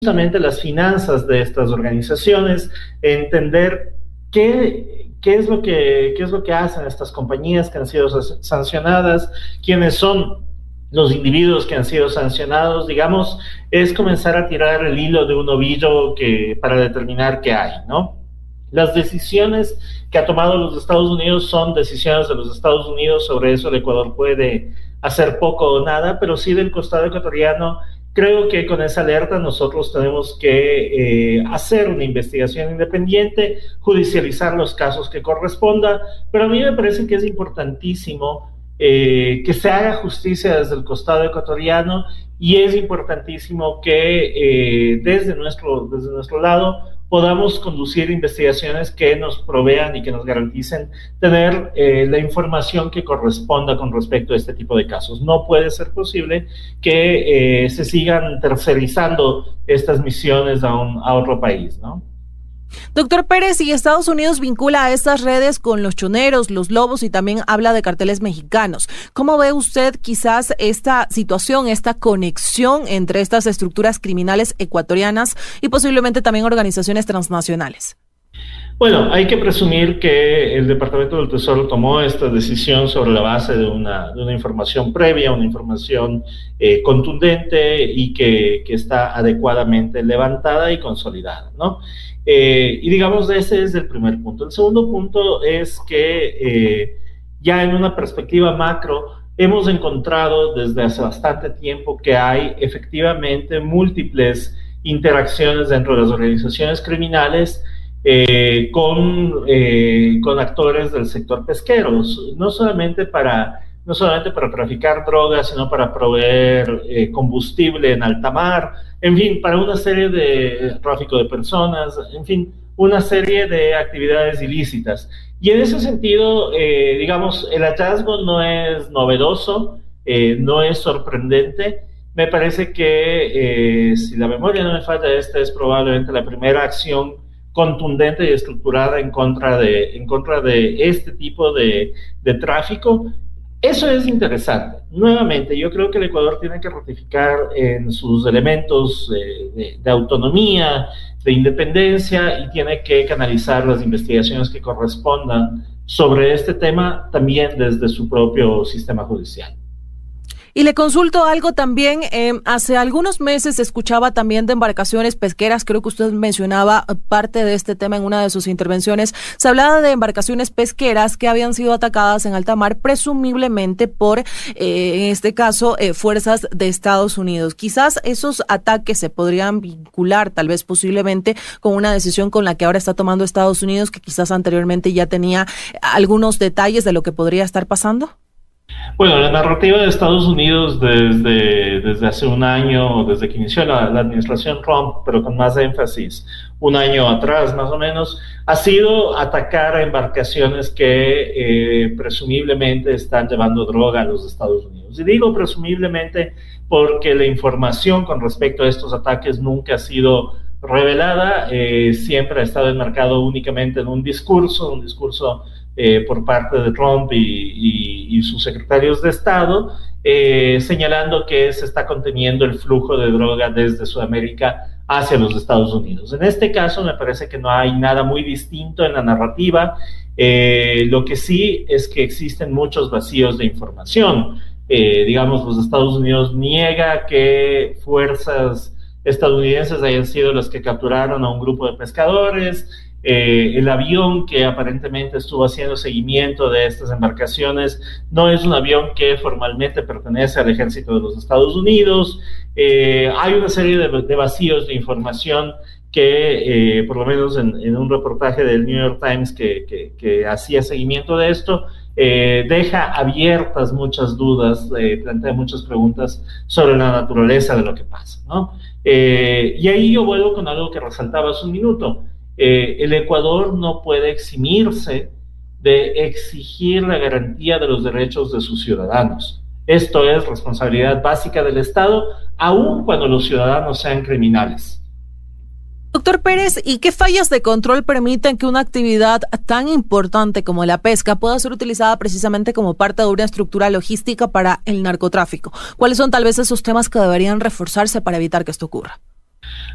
justamente las finanzas de estas organizaciones, entender qué es lo que hacen estas compañías que han sido sancionadas, quiénes son los individuos que han sido sancionados, digamos, es comenzar a tirar el hilo de un ovillo para determinar qué hay, ¿no? Las decisiones que ha tomado los Estados Unidos son decisiones de los Estados Unidos, sobre eso el Ecuador puede hacer poco o nada, pero sí del costado ecuatoriano. Creo que con esa alerta nosotros tenemos que hacer una investigación independiente, judicializar los casos que corresponda, pero a mí me parece que es importantísimo que se haga justicia desde el costado ecuatoriano, y es importantísimo que desde nuestro lado podamos conducir investigaciones que nos provean y que nos garanticen tener la información que corresponda con respecto a este tipo de casos. No puede ser posible que se sigan tercerizando estas misiones a otro país, ¿no? Doctor Pérez, y Estados Unidos vincula a estas redes con los choneros, los lobos, y también habla de carteles mexicanos. ¿Cómo ve usted quizás esta situación, esta conexión entre estas estructuras criminales ecuatorianas y posiblemente también organizaciones transnacionales? Bueno, hay que presumir que el Departamento del Tesoro tomó esta decisión sobre la base de una información previa, una información contundente y que está adecuadamente levantada y consolidada, ¿no? Y digamos, ese es el primer punto. El segundo punto es que ya en una perspectiva macro hemos encontrado desde hace bastante tiempo que hay efectivamente múltiples interacciones dentro de las organizaciones criminales con actores del sector pesquero, no solamente para traficar drogas, sino para proveer combustible en alta mar, en fin, para una serie de tráfico de personas, en fin, una serie de actividades ilícitas. Y en ese sentido, digamos, el hallazgo no es novedoso, no es sorprendente. Me parece que, si la memoria no me falla, esta es probablemente la primera acción contundente y estructurada en contra de este tipo de tráfico. Eso es interesante. Nuevamente, yo creo que el Ecuador tiene que ratificar en sus elementos de autonomía, de independencia, y tiene que canalizar las investigaciones que correspondan sobre este tema también desde su propio sistema judicial. Y le consulto algo también, hace algunos meses se escuchaba también de embarcaciones pesqueras, creo que usted mencionaba parte de este tema en una de sus intervenciones, se hablaba de embarcaciones pesqueras que habían sido atacadas en alta mar, presumiblemente por, en este caso, fuerzas de Estados Unidos. Quizás esos ataques se podrían vincular, tal vez posiblemente, con una decisión con la que ahora está tomando Estados Unidos, que quizás anteriormente ya tenía algunos detalles de lo que podría estar pasando. Bueno, la narrativa de Estados Unidos desde hace un año, desde que inició la administración Trump, pero con más énfasis, un año atrás más o menos, ha sido atacar a embarcaciones que presumiblemente están llevando droga a los Estados Unidos. Y digo presumiblemente porque la información con respecto a estos ataques nunca ha sido revelada, siempre ha estado enmarcado únicamente en un discurso por parte de Trump y sus secretarios de Estado, señalando que se está conteniendo el flujo de droga desde Sudamérica hacia los Estados Unidos. En este caso me parece que no hay nada muy distinto en la narrativa, lo que sí es que existen muchos vacíos de información. Digamos, los Estados Unidos niega que fuerzas estadounidenses hayan sido las que capturaron a un grupo de pescadores. El avión que aparentemente estuvo haciendo seguimiento de estas embarcaciones no es un avión que formalmente pertenece al ejército de los Estados Unidos. Hay una serie de vacíos de información que, por lo menos en un reportaje del New York Times que hacía seguimiento de esto, deja abiertas muchas dudas, plantea muchas preguntas sobre la naturaleza de lo que pasa, ¿no? Y ahí yo vuelvo con algo que resaltaba hace un minuto. El Ecuador no puede eximirse de exigir la garantía de los derechos de sus ciudadanos. Esto es responsabilidad básica del Estado, aun cuando los ciudadanos sean criminales. Doctor Pérez, ¿y qué fallas de control permiten que una actividad tan importante como la pesca pueda ser utilizada precisamente como parte de una estructura logística para el narcotráfico? ¿Cuáles son tal vez esos temas que deberían reforzarse para evitar que esto ocurra?